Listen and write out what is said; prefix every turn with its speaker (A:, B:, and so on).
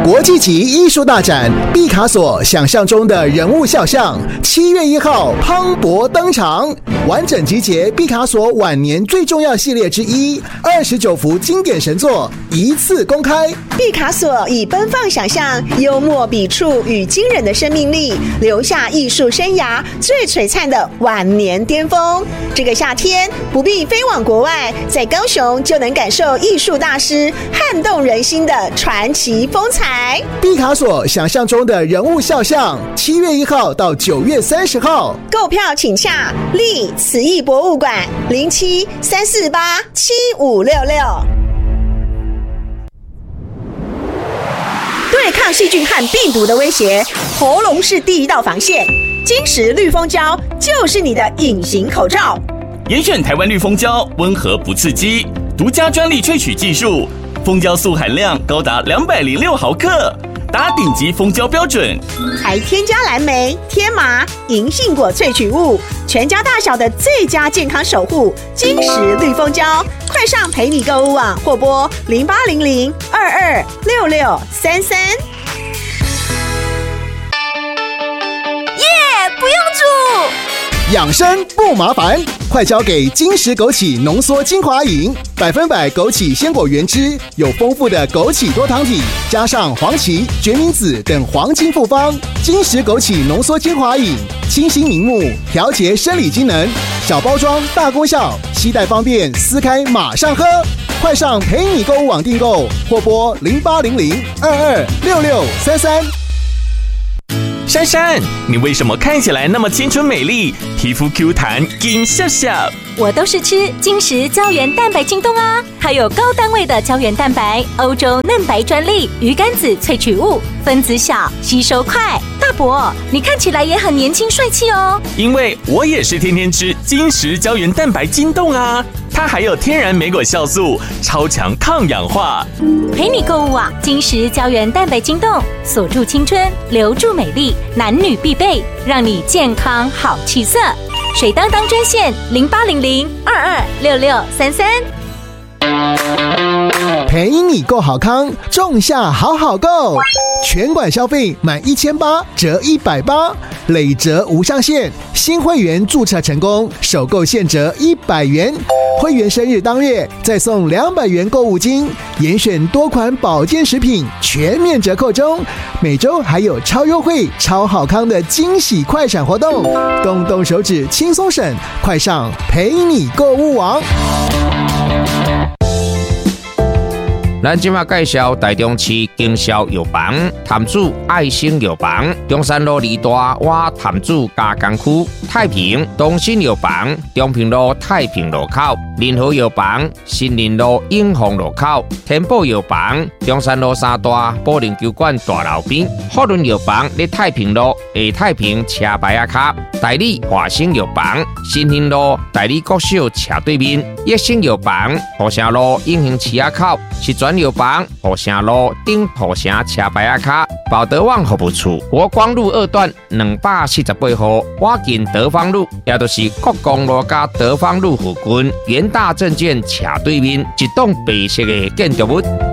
A: 国际级艺术大展毕卡索想象中的人物肖像，7月1号磅礴登场，完整集结毕卡索晚年最重要系列之一，29幅经典神作一次公开。
B: 毕卡索以奔放想象、幽默笔触与惊人的生命力，留下艺术生涯最璀璨的晚年巅峰。这个夏天不必飞往国外，在高雄就能感受艺术大师撼动人心的传奇风采。
A: 毕卡索想象中的人物肖像，7月1号到9月30号，
B: 购票请洽立慈艺博物馆0734875566。对抗细菌和病毒的威胁，喉咙是第一道防线。金石绿蜂胶就是你的隐形口罩。
C: 严选台湾绿蜂胶，温和不刺激，独家专利萃取技术，蜂胶素含量高达206毫克，达顶级蜂胶标准。
B: 还添加蓝莓、天麻、银杏果萃取物，全家大小的最佳健康守护。金石绿蜂胶，快上陪你购物网或拨0800226633。
D: 不用煮，
A: 养生不麻烦，快交给金石枸杞浓缩精华饮，100%枸杞鲜果原汁，有丰富的枸杞多糖体，加上黄芪、决明子等黄金复方。金石枸杞浓缩精华饮，清新明目，调节生理机能，小包装大功效，携带方便，撕开马上喝。快上陪你购物网订购，或拨0800226633。
C: 珊珊，你为什么看起来那么清纯美丽，皮肤 Q 弹，金笑笑？
D: 我都是吃金石胶原蛋白晶冻啊，还有高单位的胶原蛋白，欧洲嫩白专利，鱼肝子萃取物，分子小，吸收快。大伯，你看起来也很年轻帅气哦。
C: 因为我也是天天吃金石胶原蛋白晶冻啊，它还有天然莓果酵素，超强抗氧化。
D: 陪你购物网，金石胶原蛋白晶冻，锁住青春，留住美丽，男女必备，让你健康好气色。水当当专线0800226633。
A: 陪你购好康，仲夏好好购，全馆消费满1800折180，累折无上限。新会员注册成功，首购现折100元，会员生日当月再送200元购物金，严选多款保健食品全面折扣中，每周还有超优惠、超好康的惊喜快闪活动，动动手指轻松省，快上陪你购物网。
E: 咱今麦介绍台中市经销药房潭子爱心药房，中山路2大我潭子加工区，太平东新药房中平路太平路口，联合药房新林路永丰路口，天宝药房中山路3大保龄球馆大楼边，福伦药房在太平路下太平车牌仔卡，代理华兴药房新兴路代理国小斜对面，益生药房浦城路永兴市仔口，是专药房浦城路顶浦城车牌仔卡，保德旺服务处国光路2段248号，我近德芳路，也就是国光路加德芳路附近元大证券斜对面一栋白色的建筑物。